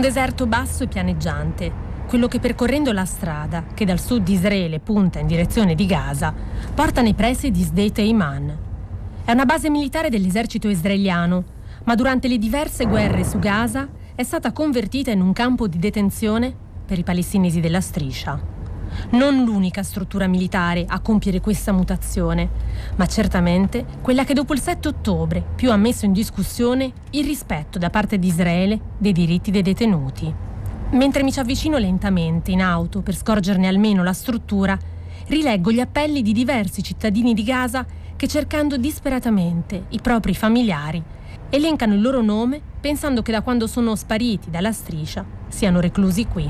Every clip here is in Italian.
deserto basso e pianeggiante, quello che percorrendo la strada che dal sud di Israele punta in direzione di Gaza porta nei pressi di Sdeit Eiman. È una base militare dell'esercito israeliano, ma durante le diverse guerre su Gaza è stata convertita in un campo di detenzione per i palestinesi della striscia. Non l'unica struttura militare a compiere questa mutazione, ma certamente quella che dopo il 7 ottobre più ha messo in discussione il rispetto da parte di Israele dei diritti dei detenuti. Mentre mi ci avvicino lentamente in auto per scorgerne almeno la struttura, rileggo gli appelli di diversi cittadini di Gaza che, cercando disperatamente i propri familiari, elencano il loro nome pensando che da quando sono spariti dalla striscia siano reclusi qui.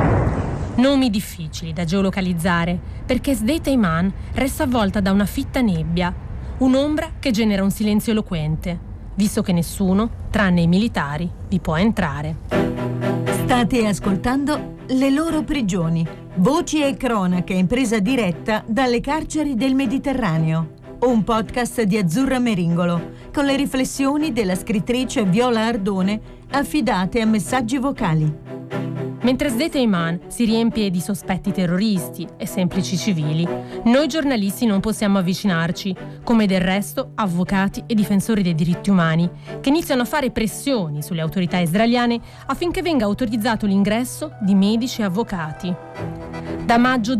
Nomi difficili da geolocalizzare, perché Sdeit Eiman resta avvolta da una fitta nebbia, un'ombra che genera un silenzio eloquente, visto che nessuno, tranne i militari, vi può entrare. State ascoltando Le loro prigioni, voci e cronache in presa diretta dalle carceri del Mediterraneo. Un podcast di Azzurra Meringolo, con le riflessioni della scrittrice Viola Ardone affidate a messaggi vocali. Mentre Sdeit Eiman si riempie di sospetti terroristi e semplici civili, noi giornalisti non possiamo avvicinarci, come del resto avvocati e difensori dei diritti umani, che iniziano a fare pressioni sulle autorità israeliane affinché venga autorizzato l'ingresso di medici e avvocati. Da maggio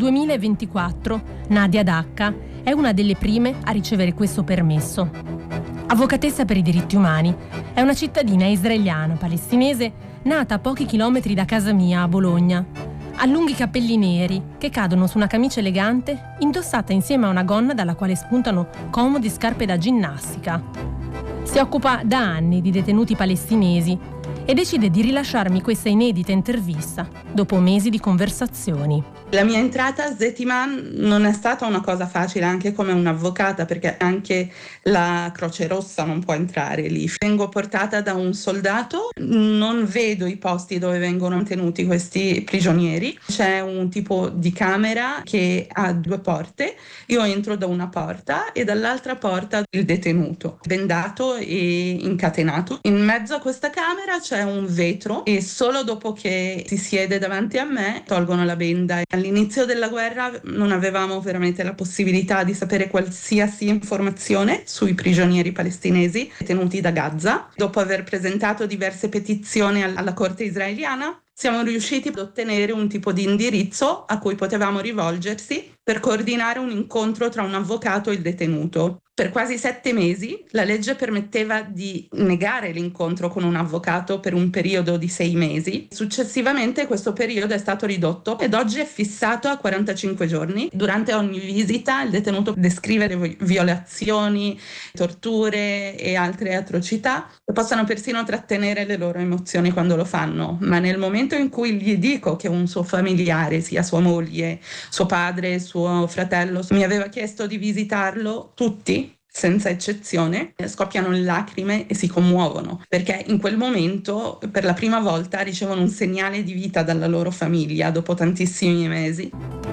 2024, Nadia Dacca è una delle prime a ricevere questo permesso. Avvocatessa per i diritti umani, è una cittadina israeliana palestinese nata a pochi chilometri da casa mia a Bologna. Ha lunghi capelli neri che cadono su una camicia elegante indossata insieme a una gonna dalla quale spuntano comode scarpe da ginnastica. Si occupa da anni di detenuti palestinesi e decide di rilasciarmi questa inedita intervista dopo mesi di conversazioni. La mia entrata a Sdeit Eiman non è stata una cosa facile, anche come un'avvocata, perché anche la Croce Rossa non può entrare lì. Vengo portata da un soldato, non vedo i posti dove vengono tenuti questi prigionieri. C'è un tipo di camera che ha 2 porte, io entro da una porta e dall'altra porta il detenuto, bendato e incatenato. In mezzo a questa camera c'è un vetro e solo dopo che si siede davanti a me tolgono la benda. All'inizio della guerra non avevamo veramente la possibilità di sapere qualsiasi informazione sui prigionieri palestinesi tenuti da Gaza. Dopo aver presentato diverse petizioni alla corte israeliana, siamo riusciti ad ottenere un tipo di indirizzo a cui potevamo rivolgersi per coordinare un incontro tra un avvocato e il detenuto. Per quasi 7 mesi la legge permetteva di negare l'incontro con un avvocato per un periodo di 6 mesi. Successivamente questo periodo è stato ridotto ed oggi è fissato a 45 giorni. Durante ogni visita il detenuto descrive le violazioni, torture e altre atrocità e possono persino trattenere le loro emozioni quando lo fanno. Ma nel momento in cui gli dico che un suo familiare, sia sua moglie, suo padre, suo fratello, mi aveva chiesto di visitarlo, tutti senza eccezione scoppiano in lacrime e si commuovono, perché in quel momento per la prima volta ricevono un segnale di vita dalla loro famiglia dopo tantissimi mesi.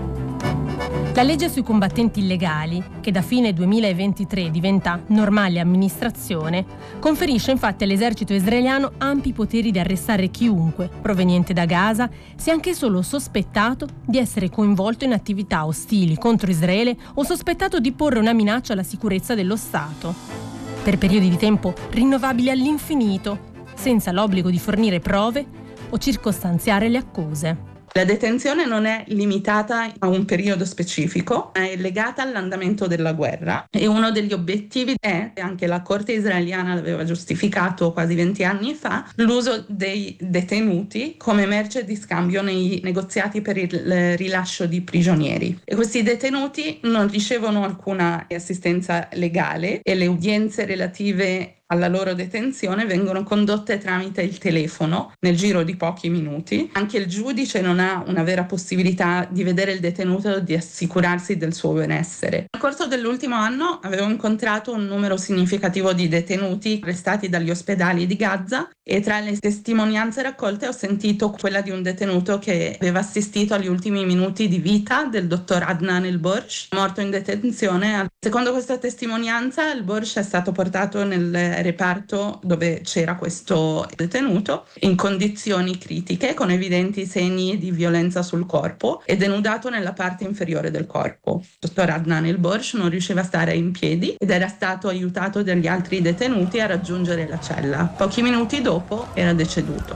La legge sui combattenti illegali, che da fine 2023 diventa normale amministrazione, conferisce infatti all'esercito israeliano ampi poteri di arrestare chiunque, proveniente da Gaza, sia anche solo sospettato di essere coinvolto in attività ostili contro Israele o sospettato di porre una minaccia alla sicurezza dello Stato, per periodi di tempo rinnovabili all'infinito, senza l'obbligo di fornire prove o circostanziare le accuse. La detenzione non è limitata a un periodo specifico, è legata all'andamento della guerra e uno degli obiettivi è, anche la Corte israeliana l'aveva giustificato quasi 20 anni fa, l'uso dei detenuti come merce di scambio nei negoziati per il rilascio di prigionieri. E questi detenuti non ricevono alcuna assistenza legale e le udienze relative alla loro detenzione vengono condotte tramite il telefono nel giro di pochi minuti. Anche il giudice non ha una vera possibilità di vedere il detenuto e di assicurarsi del suo benessere. Nel corso dell'ultimo anno avevo incontrato un numero significativo di detenuti arrestati dagli ospedali di Gaza e tra le testimonianze raccolte ho sentito quella di un detenuto che aveva assistito agli ultimi minuti di vita del dottor Adnan El-Borsh, morto in detenzione. Secondo questa testimonianza, El-Borsh è stato portato nel reparto dove c'era questo detenuto in condizioni critiche con evidenti segni di violenza sul corpo e denudato nella parte inferiore del corpo. Il dottor Adnan El-Borsh non riusciva a stare in piedi ed era stato aiutato dagli altri detenuti a raggiungere la cella. Pochi minuti dopo era deceduto.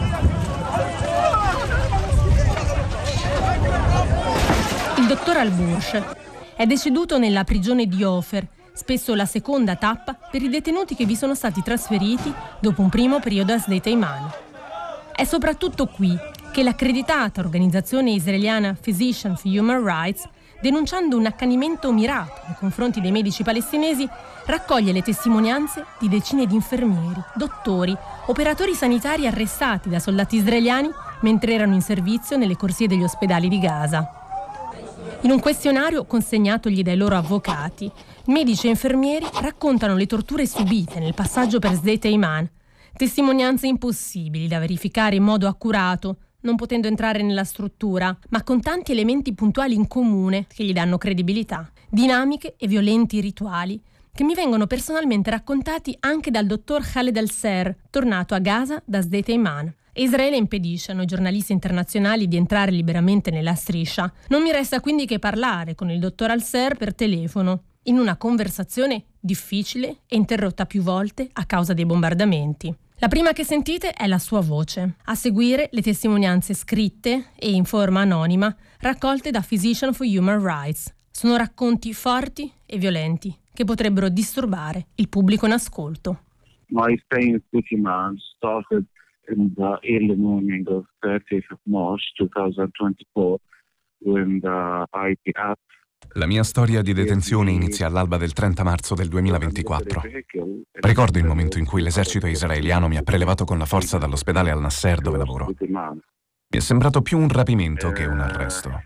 Il dottor Al-Borsh è deceduto nella prigione di Ofer, spesso la seconda tappa per i detenuti che vi sono stati trasferiti dopo un primo periodo a Sde Teiman. È soprattutto qui che l'accreditata organizzazione israeliana Physicians for Human Rights, denunciando un accanimento mirato nei confronti dei medici palestinesi, raccoglie le testimonianze di decine di infermieri, dottori, operatori sanitari arrestati da soldati israeliani mentre erano in servizio nelle corsie degli ospedali di Gaza. In un questionario consegnatogli dai loro avvocati, medici e infermieri raccontano le torture subite nel passaggio per Sde Teiman, testimonianze impossibili da verificare in modo accurato, non potendo entrare nella struttura, ma con tanti elementi puntuali in comune che gli danno credibilità, dinamiche e violenti rituali che mi vengono personalmente raccontati anche dal dottor Khaled Al-Ser, tornato a Gaza da Sde Teiman. Israele impedisce a noi giornalisti internazionali di entrare liberamente nella striscia. Non mi resta quindi che parlare con il dottor Al-Ser per telefono, in una conversazione difficile e interrotta più volte a causa dei bombardamenti. La prima che sentite è la sua voce, a seguire le testimonianze scritte e in forma anonima raccolte da Physicians for Human Rights. Sono racconti forti e violenti che potrebbero disturbare il pubblico in ascolto. My stay in Sde Teiman started in the early morning of 30th of March 2024 when the IDF. La mia storia di detenzione inizia all'alba del 30 marzo del 2024. Ricordo il momento in cui l'esercito israeliano mi ha prelevato con la forza dall'ospedale Al-Nasser dove lavoro. Mi è sembrato più un rapimento che un arresto.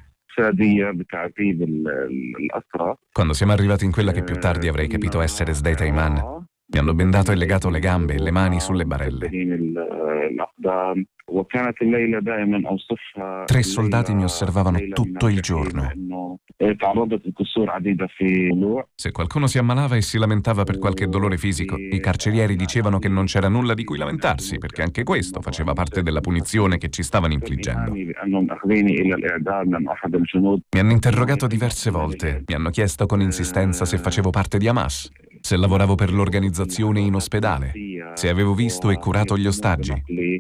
Quando siamo arrivati in quella che più tardi avrei capito essere Sde Teiman, mi hanno bendato e legato le gambe e le mani sulle barelle. 3 soldati mi osservavano tutto il giorno. Se qualcuno si ammalava e si lamentava per qualche dolore fisico, i carcerieri dicevano che non c'era nulla di cui lamentarsi, perché anche questo faceva parte della punizione che ci stavano infliggendo. Mi hanno interrogato diverse volte, mi hanno chiesto con insistenza se facevo parte di Hamas, se lavoravo per l'organizzazione in ospedale, se avevo visto e curato gli ostaggi.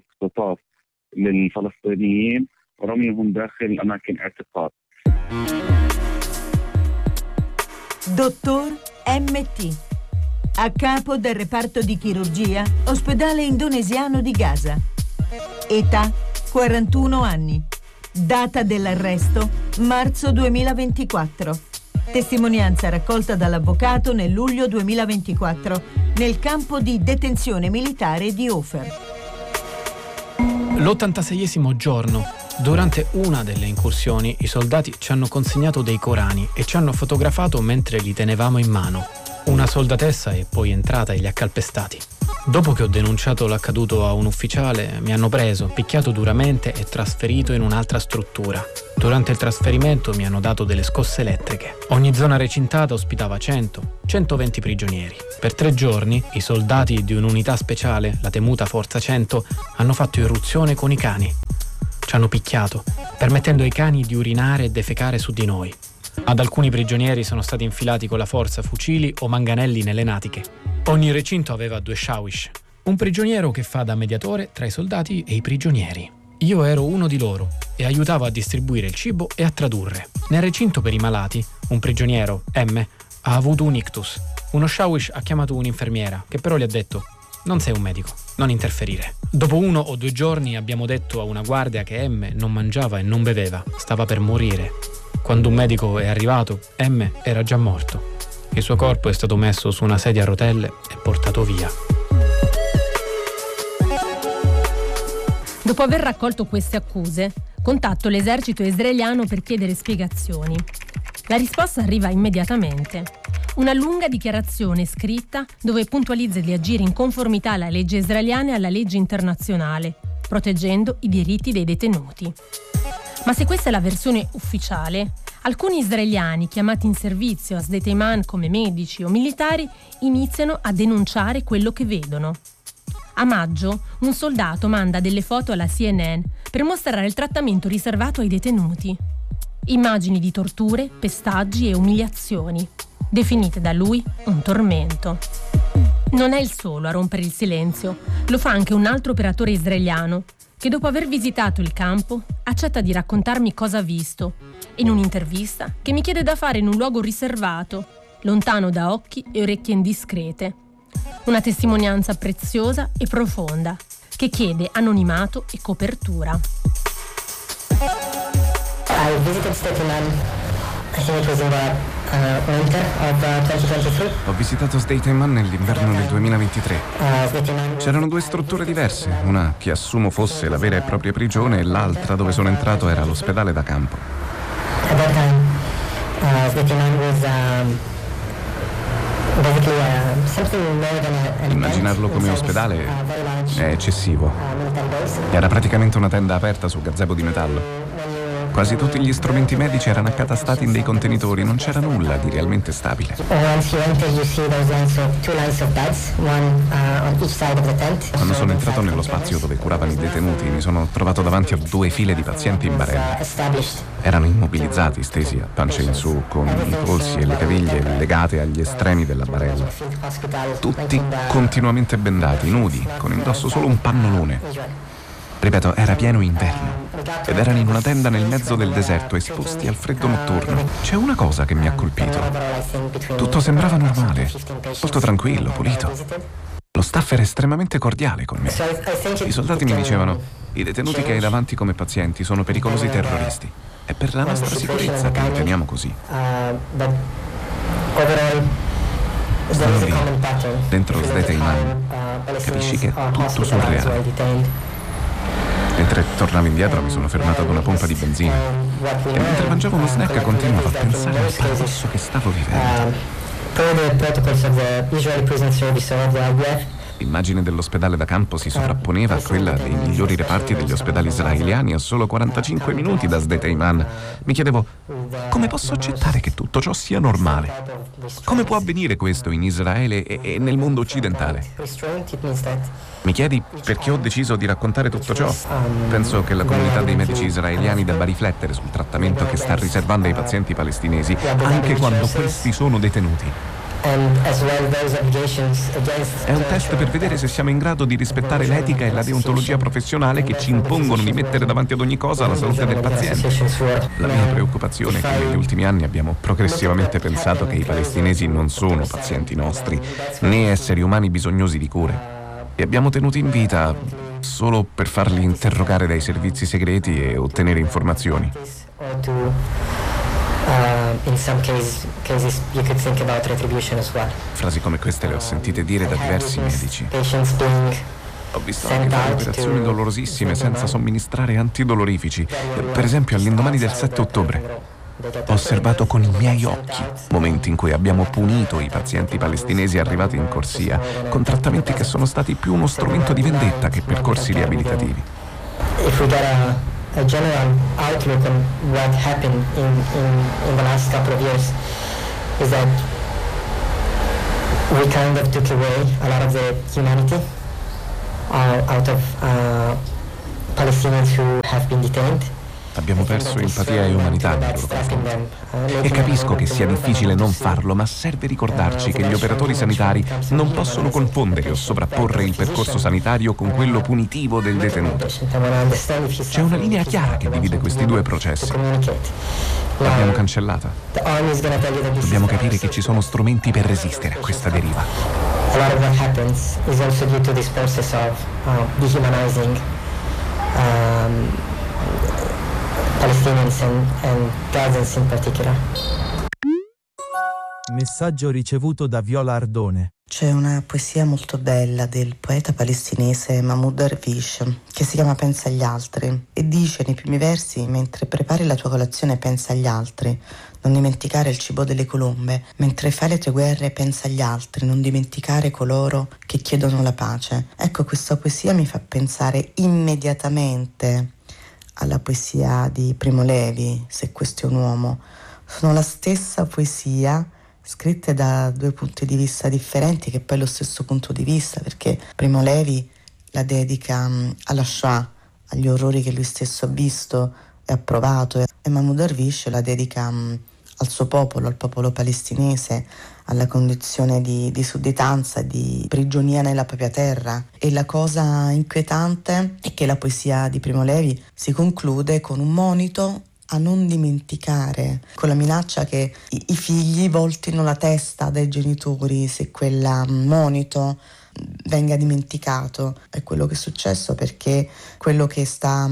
Dottor M.T., a capo del reparto di chirurgia, ospedale indonesiano di Gaza. Età 41 anni. Data dell'arresto marzo 2024. Testimonianza raccolta dall'avvocato nel luglio 2024 nel campo di detenzione militare di Ofer. L'86esimo giorno. Durante una delle incursioni i soldati ci hanno consegnato dei Corani e ci hanno fotografato mentre li tenevamo in mano. Una soldatessa è poi entrata e li ha calpestati. Dopo che ho denunciato l'accaduto a un ufficiale, mi hanno preso, picchiato duramente e trasferito in un'altra struttura. Durante il trasferimento mi hanno dato delle scosse elettriche. Ogni zona recintata ospitava 100-120 prigionieri. Per 3 giorni i soldati di un'unità speciale, la temuta Forza 100, hanno fatto irruzione con i cani. Ci hanno picchiato, permettendo ai cani di urinare e defecare su di noi. Ad alcuni prigionieri sono stati infilati con la forza fucili o manganelli nelle natiche. Ogni recinto aveva 2 shawish, un prigioniero che fa da mediatore tra i soldati e i prigionieri. Io ero uno di loro e aiutavo a distribuire il cibo e a tradurre. Nel recinto per i malati, un prigioniero, M, ha avuto un ictus. Uno shawish ha chiamato un'infermiera, che però gli ha detto: non sei un medico, non interferire. Dopo 1 o 2 giorni abbiamo detto a una guardia che M non mangiava e non beveva, stava per morire. Quando un medico è arrivato, M era già morto. Il suo corpo è stato messo su una sedia a rotelle e portato via. Dopo aver raccolto queste accuse, contatto l'esercito israeliano per chiedere spiegazioni. La risposta arriva immediatamente. Una lunga dichiarazione scritta dove puntualizza di agire in conformità alla legge israeliana e alla legge internazionale, proteggendo i diritti dei detenuti. Ma se questa è la versione ufficiale, Alcuni israeliani chiamati in servizio a Sde Teiman come medici o militari iniziano a denunciare quello che vedono. A maggio, un soldato manda delle foto alla CNN per mostrare il trattamento riservato ai detenuti. Immagini di torture, pestaggi e umiliazioni, definite da lui un tormento. Non è il solo a rompere il silenzio, lo fa anche un altro operatore israeliano, che dopo aver visitato il campo accetta di raccontarmi cosa ha visto, in un'intervista che mi chiede da fare in un luogo riservato, lontano da occhi e orecchie indiscrete. Una testimonianza preziosa e profonda, che chiede anonimato e copertura. I visited Sde Teiman, I think it was in the winter of 2023. Ho visitato Sde Teiman nell'inverno del 2023. C'erano due strutture diverse, una che assumo fosse la vera e propria prigione e l'altra dove sono entrato era l'ospedale da campo. At that time, Sde Teiman was basically something more than an Immaginarlo come ospedale è eccessivo. Era praticamente una tenda aperta su gazebo di metallo. Quasi tutti gli strumenti medici erano accatastati in dei contenitori, non c'era nulla di realmente stabile. Quando sono entrato nello spazio dove curavano i detenuti, mi sono trovato davanti a 2 file di pazienti in barella. Erano immobilizzati, stesi a pancia in su, con i polsi e le caviglie legate agli estremi della barella. Tutti continuamente bendati, nudi, con indosso solo un pannolone. Ripeto, era pieno inverno ed erano in una tenda nel mezzo del deserto, esposti al freddo notturno. C'è una cosa che mi ha colpito. Tutto sembrava normale, molto tranquillo, pulito. Lo staff era estremamente cordiale con me. I soldati mi dicevano: i detenuti che hai davanti come pazienti sono pericolosi terroristi. È per la nostra sicurezza che li teniamo così. Stanno lì, dentro Sde Teiman. Capisci che è tutto surreale. Mentre tornavo indietro mi sono fermato ad una pompa di benzina e mentre mangiavo uno snack continuavo a pensare al paradosso che stavo vivendo. L'immagine dell'ospedale da campo si sovrapponeva a quella dei migliori reparti degli ospedali israeliani a solo 45 minuti da Sde Teiman. Mi chiedevo: come posso accettare che tutto ciò sia normale? Come può avvenire questo in Israele e nel mondo occidentale? Mi chiedi perché ho deciso di raccontare tutto ciò? Penso che la comunità dei medici israeliani debba riflettere sul trattamento che sta riservando ai pazienti palestinesi, anche quando questi sono detenuti. È un test per vedere se siamo in grado di rispettare l'etica e la deontologia professionale che ci impongono di mettere davanti ad ogni cosa la salute del paziente. La mia preoccupazione è che negli ultimi anni abbiamo progressivamente pensato che i palestinesi non sono pazienti nostri, né esseri umani bisognosi di cure. Li abbiamo tenuti in vita solo per farli interrogare dai servizi segreti e ottenere informazioni. In some cases you could think about retribution as well. Frasi come queste le ho sentite dire da diversi medici. Ho visto anche fare operazioni dolorosissime senza somministrare antidolorifici. Per esempio, all'indomani del 7 ottobre. Ho osservato con i miei occhi momenti in cui abbiamo punito i pazienti palestinesi arrivati in corsia con trattamenti che sono stati più uno strumento di vendetta che percorsi riabilitativi. A general outlook on what happened in the last couple of years is that we kind of took away a lot of the humanity out of Palestinians who have been detained. Abbiamo perso empatia e umanità nei loro confronti. E capisco che sia difficile non farlo, ma serve ricordarci che gli operatori sanitari non possono confondere o sovrapporre il percorso sanitario con quello punitivo del detenuto. C'è una linea chiara che divide questi due processi. L'abbiamo cancellata. Dobbiamo capire che ci sono strumenti per resistere a questa deriva. A lot of what happens is also due to this process of dehumanizing Palestinians and Gazans in particular. Messaggio ricevuto da Viola Ardone. C'è una poesia molto bella del poeta palestinese Mahmoud Darwish che si chiama Pensa agli altri e dice nei primi versi: mentre prepari la tua colazione pensa agli altri, non dimenticare il cibo delle colombe, mentre fai le tue guerre pensa agli altri, non dimenticare coloro che chiedono la pace. Ecco, questa poesia mi fa pensare immediatamente alla poesia di Primo Levi, Se questo è un uomo, sono la stessa poesia scritte da due punti di vista differenti, che poi è lo stesso punto di vista, perché Primo Levi la dedica alla Shoah, agli orrori che lui stesso ha visto e ha provato, e Mahmoud Darwish la dedica al suo popolo, al popolo palestinese, alla condizione di sudditanza, di prigionia nella propria terra. E la cosa inquietante è che la poesia di Primo Levi si conclude con un monito a non dimenticare, con la minaccia che i figli voltino la testa dai genitori se quel monito venga dimenticato. È quello che è successo, perché quello che sta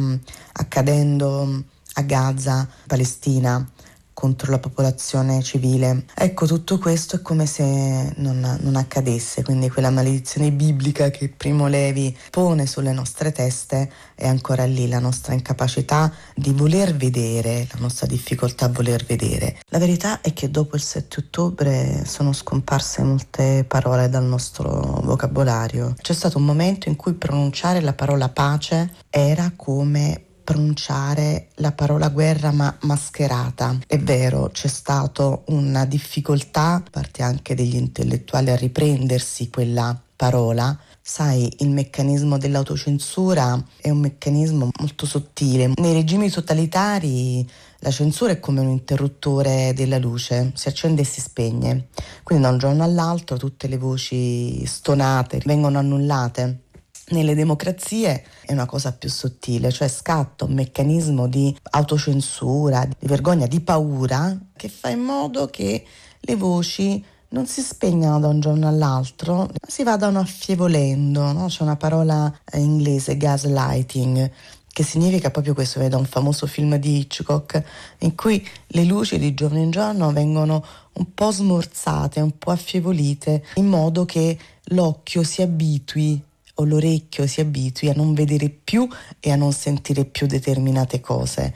accadendo a Gaza, Palestina, contro la popolazione civile, ecco, tutto questo è come se non accadesse. Quindi quella maledizione biblica che Primo Levi pone sulle nostre teste è ancora lì, la nostra incapacità di voler vedere, la nostra difficoltà a voler vedere. La verità è che dopo il 7 ottobre sono scomparse molte parole dal nostro vocabolario. C'è stato un momento in cui pronunciare la parola pace era come pronunciare la parola guerra ma mascherata. È vero, c'è stata una difficoltà da parte anche degli intellettuali a riprendersi quella parola. Sai, il meccanismo dell'autocensura è un meccanismo molto sottile. Nei regimi totalitari la censura è come un interruttore della luce, si accende e si spegne. Quindi da un giorno all'altro tutte le voci stonate vengono annullate. Nelle democrazie è una cosa più sottile, cioè scatta un meccanismo di autocensura, di vergogna, di paura, che fa in modo che le voci non si spegnano da un giorno all'altro, ma si vadano affievolendo, no? C'è una parola inglese, gaslighting, che significa proprio questo. Vedo un famoso film di Hitchcock in cui le luci di giorno in giorno vengono un po' smorzate, un po' affievolite, in modo che l'occhio si abitui o l'orecchio si abitui a non vedere più e a non sentire più determinate cose.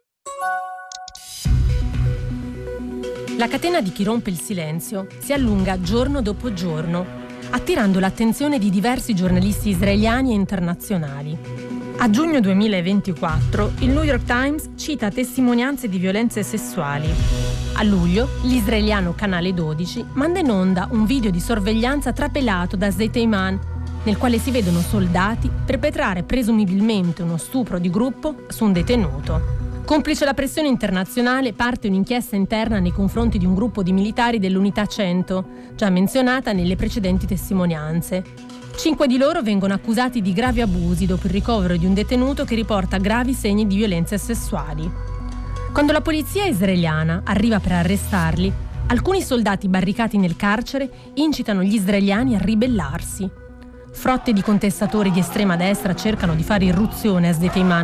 La catena di chi rompe il silenzio si allunga giorno dopo giorno, attirando l'attenzione di diversi giornalisti israeliani e internazionali. A giugno 2024 il New York Times cita testimonianze di violenze sessuali. A luglio l'israeliano Canale 12 manda in onda un video di sorveglianza trapelato da Zeteiman, nel quale si vedono soldati perpetrare presumibilmente uno stupro di gruppo su un detenuto. Complice la pressione internazionale, parte un'inchiesta interna nei confronti di un gruppo di militari dell'Unità 100, già menzionata nelle precedenti testimonianze. 5 di loro vengono accusati di gravi abusi dopo il ricovero di un detenuto che riporta gravi segni di violenze sessuali. Quando la polizia israeliana arriva per arrestarli, alcuni soldati barricati nel carcere incitano gli israeliani a ribellarsi. Frotte di contestatori di estrema destra cercano di fare irruzione a Zeteiman.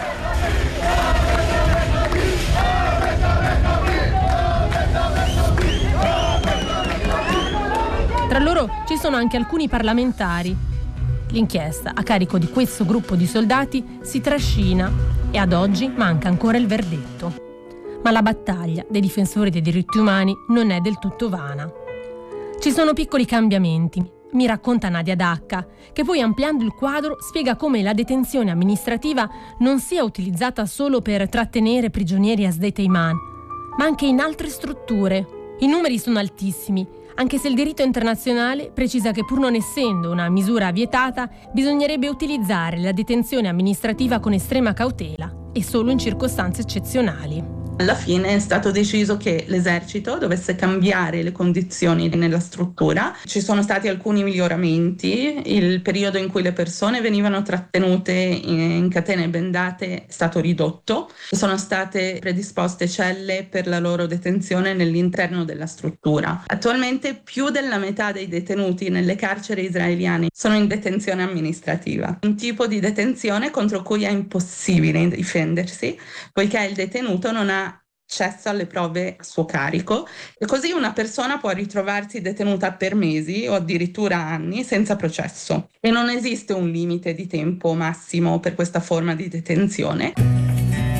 Tra loro ci sono anche alcuni parlamentari. L'inchiesta a carico di questo gruppo di soldati si trascina e ad oggi manca ancora il verdetto. Ma la battaglia dei difensori dei diritti umani non è del tutto vana. Ci sono piccoli cambiamenti. Mi racconta Nadia Dacca, che poi ampliando il quadro spiega come la detenzione amministrativa non sia utilizzata solo per trattenere prigionieri a Zeteiman, ma anche in altre strutture. I numeri sono altissimi, anche se il diritto internazionale precisa che pur non essendo una misura vietata, bisognerebbe utilizzare la detenzione amministrativa con estrema cautela e solo in circostanze eccezionali. Alla fine è stato deciso che l'esercito dovesse cambiare le condizioni nella struttura. Ci sono stati alcuni miglioramenti, il periodo in cui le persone venivano trattenute in catene bendate è stato ridotto, sono state predisposte celle per la loro detenzione nell'interno della struttura. Attualmente più della metà dei detenuti nelle carceri israeliane sono in detenzione amministrativa, un tipo di detenzione contro cui è impossibile difendersi, poiché il detenuto non ha accesso alle prove a suo carico e così una persona può ritrovarsi detenuta per mesi o addirittura anni senza processo e non esiste un limite di tempo massimo per questa forma di detenzione.